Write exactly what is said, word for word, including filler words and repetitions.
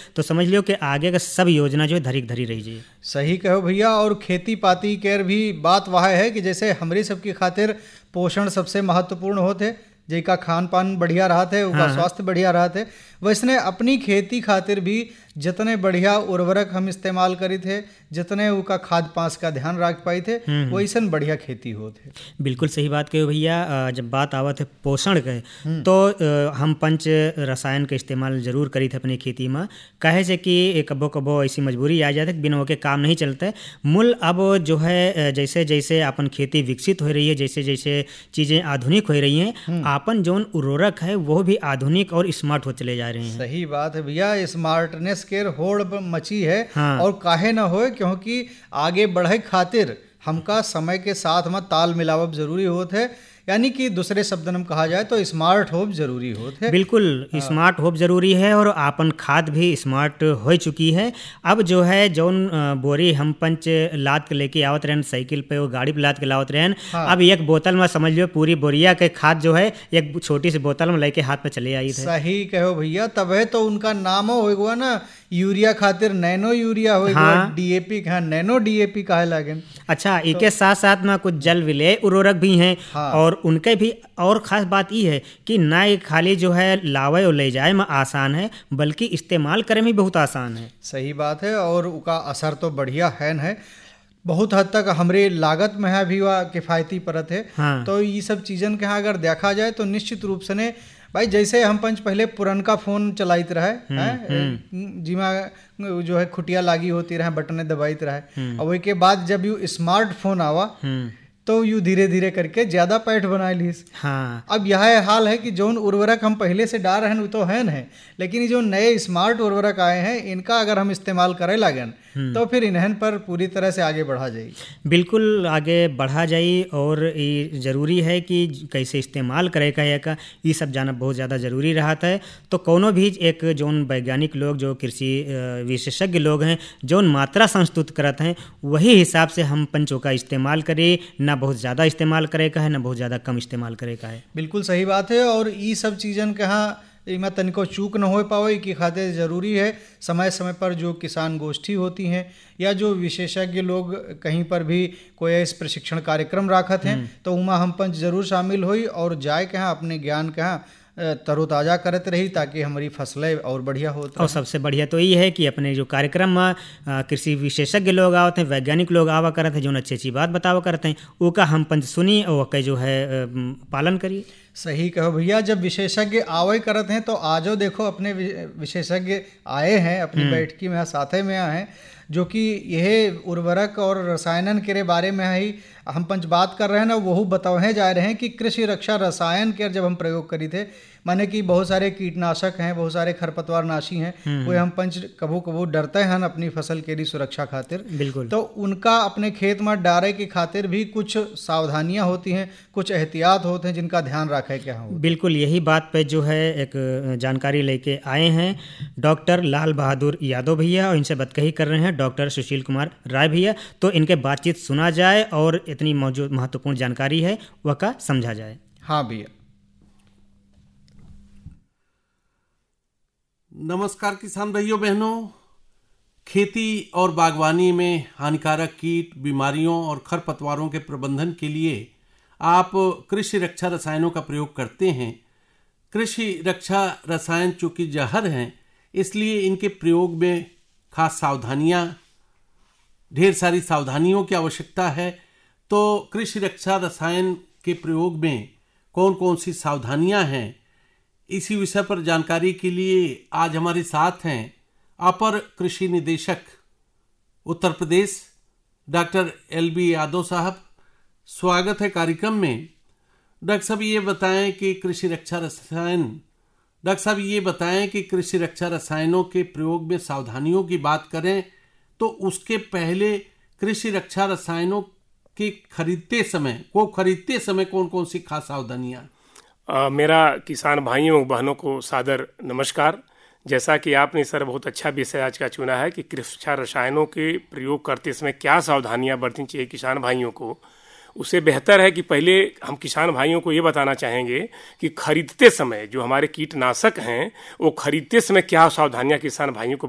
तो समझ लियो कि आगे का सब योजना जो है धरी धरी रही जी। सही कहो भैया। और खेती पाती केर भी बात वह है कि जैसे हमारी सबकी खातिर पोषण सबसे महत्वपूर्ण होते, जिनका खान पान बढ़िया रहते, उनका हाँ। स्वास्थ्य बढ़िया रहते, वैसने अपनी खेती खातिर भी जितने बढ़िया उर्वरक हम इस्तेमाल करी थे, जितने उनका खाद पास का ध्यान रख पाई थे, वैसन बढ़िया खेती होते। बिल्कुल सही बात कहो भैया। जब बात आवत है पोषण के, तो हम पंच रसायन के इस्तेमाल जरूर करी थे अपनी खेती में। कहे से कि कबो कबो ऐसी मजबूरी आ जाती है बिना होके काम नहीं चलते। मूल अब जो है जैसे जैसे अपन खेती विकसित हो रही है, जैसे जैसे चीज़ें आधुनिक हो रही हैं, अपन जो उर्वरक है वो भी आधुनिक और स्मार्ट हो चले जा रहे हैं। सही बात है भैया। स्मार्टनेस केर होड़ मची है। हाँ। और काहे ना हो, क्योंकि आगे बढ़े खातिर हमका समय के साथ में ताल मिलावब जरूरी होत है। यानी कि दूसरे शब्द में कहा जाए तो स्मार्ट होप जरूरी होते। बिल्कुल स्मार्ट होप जरूरी है। और आपन खाद भी स्मार्ट हो चुकी है। अब जो है जौन बोरी हम पंच लाद के लेके आवत रहन साइकिल पे, वो गाड़ी पे लाद के लावत रहन, हाँ। अब एक बोतल में समझ लो पूरी बोरिया के खाद जो है एक छोटी सी बोतल में लेके हाथ में चले आई थे। सही कहो भैया। तब है तो उनका नाम होगा ना, यूरिया खातिर नैनो यूरिया होगा। हाँ। डीएपी हाँ, नैनो डीएपी काहे लागे। अच्छा, इके साथ साथ में कुछ जल विलेय उर्वरक भी हैं। हाँ। और उनके भी और ख़ास बात ये है कि ना ये खाली जो है लावे और ले जाए में आसान है, बल्कि इस्तेमाल करे में बहुत आसान है। सही बात है। और उसका असर तो बढ़िया है है बहुत हद तक हमरे लागत में है भी वह किफ़ायती परत है। हाँ। तो ये सब चीज़न के यहाँ अगर देखा जाए तो निश्चित रूप से ने भाई, जैसे हम पंच पहले पुरनका फोन चलाइत रहे हैं, जिमा जो है खुटिया लागी होती रहे, बटने दबाइत रहे, और वही के बाद जब यू स्मार्टफोन आवा तो यू धीरे धीरे करके ज्यादा पैठ बना लीस। हाँ। अब यह हाल है कि जौन उर्वरक हम पहले से डाल रहे हैं वो तो है न, लेकिन ये जो नए स्मार्ट उर्वरक आए हैं इनका अगर हम इस्तेमाल करे लगन तो फिर इन्हन पर पूरी तरह से आगे बढ़ा जाएगी। बिल्कुल आगे बढ़ा जाई। और ये ज़रूरी है कि कैसे इस्तेमाल करे का का ये सब जानना बहुत ज़्यादा ज़रूरी रहता है। तो कोनो भी एक जौन वैज्ञानिक लोग, जो कृषि विशेषज्ञ लोग हैं, जौन मात्रा संस्तुत करत हैं, वही हिसाब से हम पंचों का इस्तेमाल करें। ना बहुत ज़्यादा इस्तेमाल करे का है, ना बहुत ज़्यादा कम इस्तेमाल करे का है। बिल्कुल सही बात है। और ये सब चीज़न कहाँ इमा तनिको चूक न हो पावे की खातिर ज़रूरी है समय समय पर जो किसान गोष्ठी होती हैं या जो विशेषज्ञ लोग कहीं पर भी कोई ऐसे प्रशिक्षण कार्यक्रम राखत हैं तो उमा हम पंच जरूर शामिल हुई और जाए कहाँ अपने ज्ञान कहाँ तरोताज़ा करते रही, ताकि हमारी फसलें और बढ़िया होती। और सबसे बढ़िया तो ये है कि अपने जो कार्यक्रम में कृषि विशेषज्ञ लोग आवते हैं, वैज्ञानिक लोग आवा करते हैं, जो अच्छी अच्छी बात बतावा करते हैं, उसका हम पंच सुनी और वह जो है पालन करिए। सही कहो भैया। जब विशेषज्ञ आवे करते हैं तो आजो देखो अपने विशेषज्ञ आए हैं अपनी बैठकी में, साथे में आए हैं, जो कि यह उर्वरक और रसायनन के बारे में ही हम पंच बात कर रहे हैं ना, वह बताए जा रहे हैं कि कृषि रक्षा रसायन के जब हम प्रयोग करी थे, माने कि बहुत सारे कीटनाशक हैं, बहुत सारे खरपतवार नाशी हैं, वो हम पंच कबू कबू डरते हैं अपनी फसल के लिए सुरक्षा खातिर। बिल्कुल। तो उनका अपने खेत में डारे की खातिर भी कुछ सावधानियां होती हैं, कुछ एहतियात होते हैं जिनका ध्यान रखे क्या हो। बिल्कुल यही बात पे जो है एक जानकारी लेके आए हैं डॉक्टर लाल बहादुर यादव भैया, और इनसे बातकही कर रहे हैं डॉक्टर सुशील कुमार राय भैया। तो इनके बातचीत सुना जाए और इतनी मौजूद महत्वपूर्ण जानकारी है वह का समझा जाए। हाँ भैया। नमस्कार किसान भाइयों बहनों। खेती और बागवानी में हानिकारक कीट, बीमारियों और खरपतवारों के प्रबंधन के लिए आप कृषि रक्षा रसायनों का प्रयोग करते हैं। कृषि रक्षा रसायन चूंकि जहर हैं, इसलिए इनके प्रयोग में खास सावधानियां, ढेर सारी सावधानियों की आवश्यकता है। तो कृषि रक्षा रसायन के प्रयोग में कौन कौन सी सावधानियां हैं, इसी विषय पर जानकारी के लिए आज हमारे साथ हैं अपर कृषि निदेशक Uttar Pradesh doctor L B Yadav साहब। स्वागत है कार्यक्रम में। डॉक्टर साहब ये बताएं कि कृषि रक्षा रसायन डॉक्टर साहब ये बताएं कि कृषि रक्षा रसायनों के प्रयोग में सावधानियों की बात करें तो उसके पहले कृषि रक्षा रसायनों के खरीदते समय को खरीदते समय कौन कौन सी खास सावधानियां? आ, मेरा किसान भाइयों बहनों को सादर नमस्कार। जैसा कि आपने सर बहुत अच्छा विषय आज का चुना है कि कृषि रक्षा रसायनों के प्रयोग करते समय क्या सावधानियां बरतनी चाहिए किसान भाइयों को, उससे बेहतर है कि पहले हम किसान भाइयों को ये बताना चाहेंगे कि खरीदते समय जो हमारे कीटनाशक हैं वो खरीदते समय क्या सावधानियां किसान भाइयों को